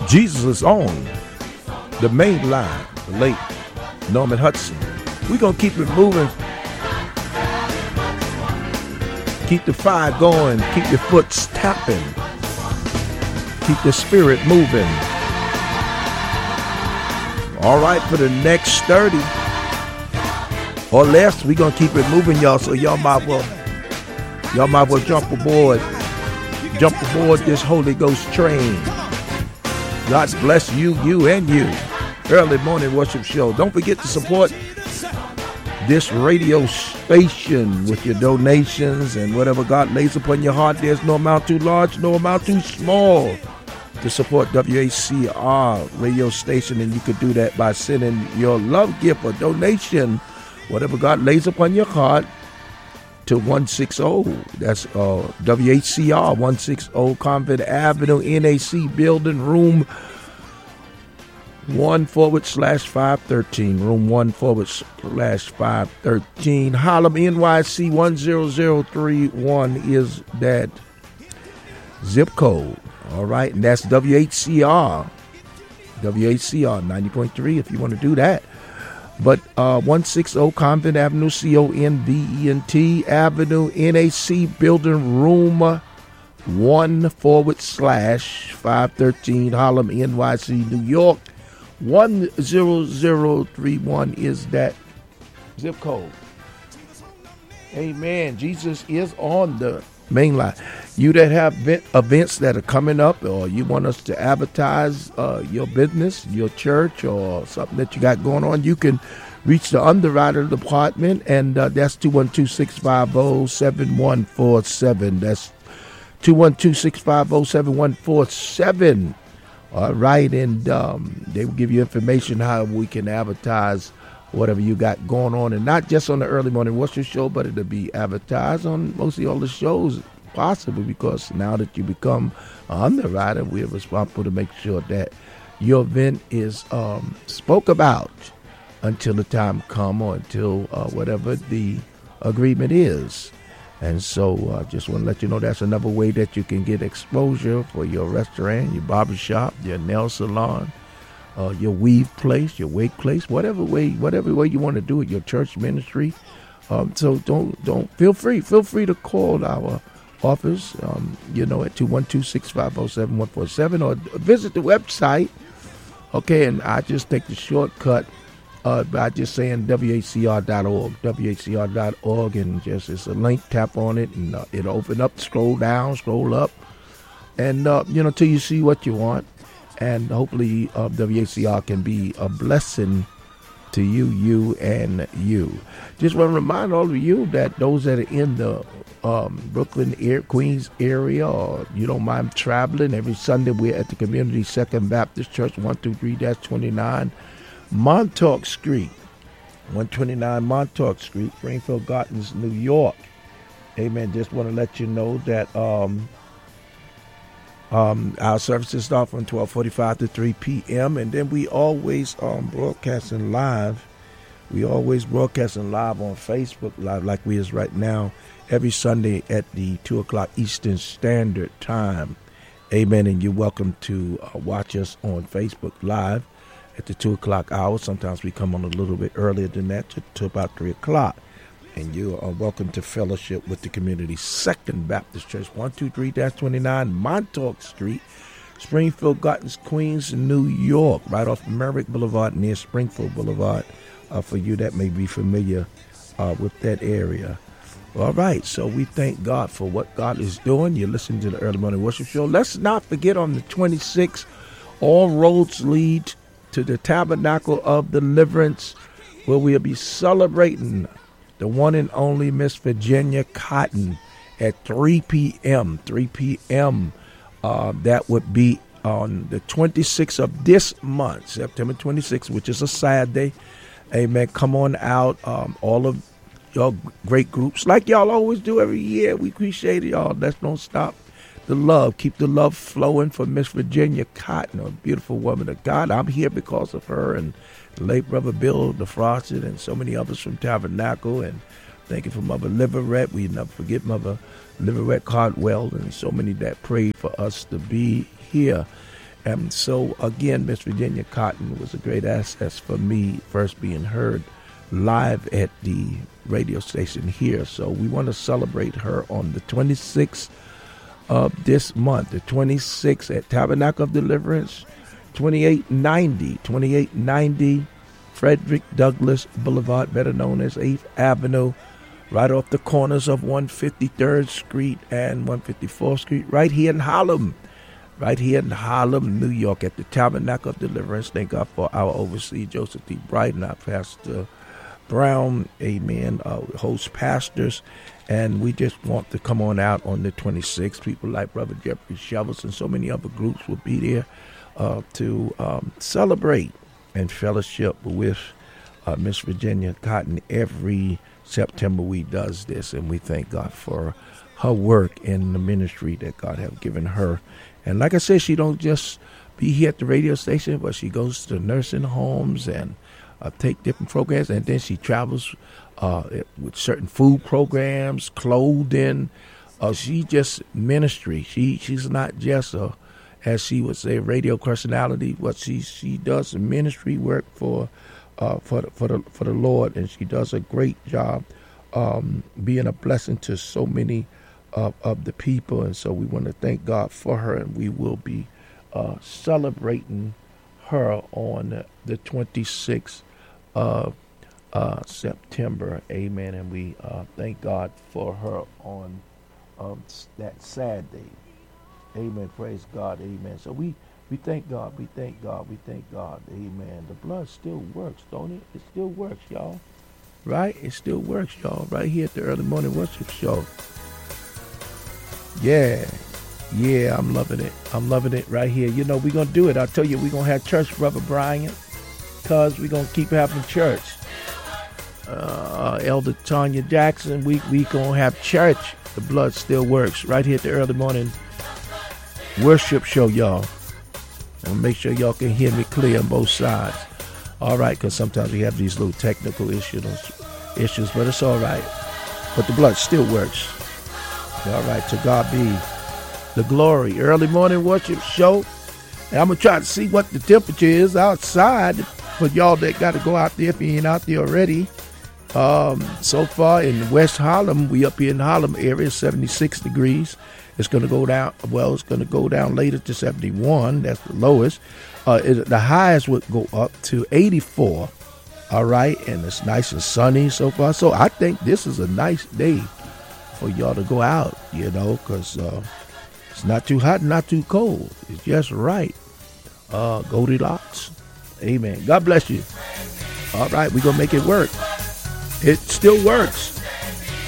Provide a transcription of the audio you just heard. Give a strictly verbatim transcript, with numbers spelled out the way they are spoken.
Jesus is on the main line, the late Norman Hudson. We're going to keep it moving. Keep the fire going. Keep your foot tapping. Keep the spirit moving. All right, for the next thirty or less, we're going to keep it moving, y'all. So y'all might well, y'all might well jump aboard. Jump aboard this Holy Ghost train. God bless you, you, and you. Early morning worship show. Don't forget to support this radio station with your donations and whatever God lays upon your heart. There's no amount too large, no amount too small to support W A C R radio station, and you could do that by sending your love gift or donation, whatever God lays upon your heart, to one sixty. That's uh, W H C R, one sixty Convent Avenue, N A C Building, room one forward slash five thirteen. Room one forward slash five thirteen. Harlem, N Y C one zero zero three one is that zip code. All right, and that's W H C R. W H C R ninety point three if you want to do that. But uh, one sixty Convent Avenue, C O N V E N T Avenue, N A C Building, room one forward slash five thirteen, Harlem, N Y C, New York. one zero zero three one is that zip code. Amen. Jesus is on the main line. You that have events that are coming up, or you want us to advertise uh, your business, your church, or something that you got going on, you can reach the underwriter department, and uh, that's two one two, six five zero, seven one four seven. That's two one two, six five zero, seven one four seven. All right, and um, they will give you information how we can advertise whatever you got going on, and not just on the early morning worship show, but it'll be advertised on mostly all the shows possible, because now that you become an underwriter, we're responsible to make sure that your event is um, spoke about until the time come, or until uh, whatever the agreement is. And so I uh, just want to let you know that's another way that you can get exposure for your restaurant, your barbershop, your nail salon, uh, your weave place, your wig place, whatever way, whatever way you want to do it, your church ministry. Um, so don't don't feel free, feel free to call our office, um, you know, at two one two, six five zero, seven one four seven, or visit the website. Okay, and I just take the shortcut uh, by just saying W H C R dot org, W H C R dot org, and just it's a link, tap on it, and uh, it'll open up, scroll down, scroll up, and, uh, you know, till you see what you want. And hopefully uh, W H C R can be a blessing to you, you, and you. Just want to remind all of you that those that are in the um, Brooklyn, Air, Queens area, or you don't mind traveling, every Sunday we're at the Community Second Baptist Church, one twenty-three twenty-nine Montauk Street, one twenty-nine Montauk Street, Springfield Gardens, New York. Amen. Just want to let you know that um, um, our services start from twelve forty-five to three p.m. and then we always um, broadcasting live. We always broadcasting live on Facebook Live, like we is right now, every Sunday at the two o'clock Eastern Standard Time. Amen. And you're welcome to uh, watch us on Facebook Live at the two o'clock hour. Sometimes we come on a little bit earlier than that, to, to about three o'clock. And you are welcome to fellowship with the Community Second Baptist Church, one twenty-three twenty-nine Montauk Street, Springfield Gardens, Queens, New York, right off Merrick Boulevard near Springfield Boulevard, uh, for you that may be familiar uh, with that area. All right, so we thank God for what God is doing. You're listening to the Early Morning Worship Show. Let's not forget, on the twenty-sixth, all roads lead to the Tabernacle of Deliverance, where we'll be celebrating the one and only Miss Virginia Cotton at three p.m. three p.m. Uh, that would be on the twenty-sixth of this month, September twenty-sixth, which is a Saturday. Amen. Come on out. Um, all of y'all great groups, like y'all always do every year. We appreciate it, y'all. Let's don't stop the love. Keep the love flowing for Miss Virginia Cotton, a beautiful woman of God. I'm here because of her, and the late Brother Bill DeFrosted, and so many others from Tabernacle. And thank you for Mother Liverette. We never forget Mother Liverette Cardwell, and so many that prayed for us to be here. And so, again, Miss Virginia Cotton was a great asset for me, first being heard live at the radio station here. So we want to celebrate her on the twenty-sixth of this month, the twenty-sixth at Tabernacle of Deliverance, twenty-eight ninety, twenty-eight ninety Frederick Douglass Boulevard, better known as eighth Avenue, right off the corners of one fifty-third Street and one fifty-fourth Street, right here in Harlem. Right here in Harlem, New York, at the Tabernacle of Deliverance. Thank God for our overseer, Joseph T. Brighton, our Pastor Brown, amen, uh, host pastors. And we just want to come on out on the twenty-sixth. People like Brother Jeffrey Shovels and so many other groups will be there uh, to um, celebrate and fellowship with uh, Miss Virginia Cotton. Every September we does this, and we thank God for her work in the ministry that God have given her. And like I said, she don't just be here at the radio station, but she goes to nursing homes and uh, take different programs, and then she travels uh, with certain food programs, clothing. Uh, she just ministry. She she's not just a, as she would say, radio personality, but she she does ministry work for uh, for the, for the for the Lord, and she does a great job um, being a blessing to so many Of, of the people. And so we want to thank God for her, and we will be uh, celebrating her on the twenty-sixth of uh, September. Amen. And we uh, thank God for her on um, that Saturday. Amen. Praise God. Amen. So we, we thank God. We thank God. We thank God. Amen. The blood still works, don't it? It still works, y'all. Right? It still works, y'all. Right here at the Early Morning Worship Show. Yeah, yeah, I'm loving it. I'm loving it right here. You know, we're going to do it. I'll tell you, we're going to have church, Brother Brian, because we're going to keep having church. Uh, Elder Tanya Jackson, we we going to have church. The blood still works right here at the Early Morning Worship Show, y'all. And make sure y'all can hear me clear on both sides. All right, because sometimes we have these little technical issues, issues, but it's all right. But the blood still works. All right, to God be the glory. Early Morning Worship Show. And I'm going to try to see what the temperature is outside for y'all that got to go out there if you ain't out there already. Um, so far in West Harlem, we up here in Harlem area, seventy-six degrees. It's going to go down, well, it's going to go down later to seventy-one. That's the lowest. Uh, it, the highs would go up to eighty-four. All right, and it's nice and sunny so far. So I think this is a nice day for y'all to go out, you know, because uh, it's not too hot, not too cold. It's just right. Uh, Goldilocks. Amen. God bless you. All right, we're going to make it work. It still works.